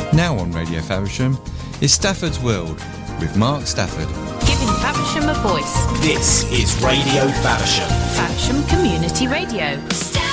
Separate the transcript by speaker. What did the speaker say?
Speaker 1: Now on Radio Faversham is Stafford's World with Mark Stafford.
Speaker 2: Giving Faversham a voice.
Speaker 3: This is Radio Faversham.
Speaker 2: Faversham Community Radio.